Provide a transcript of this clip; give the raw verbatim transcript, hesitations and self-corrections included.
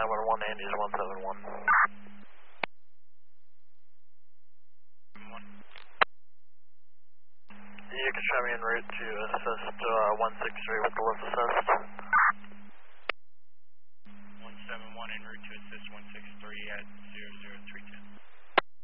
seven one, Andy's one seven one. You can show me en route to assist uh, one six three with the lift assist. one seven one en route to assist one six three at zero zero three ten.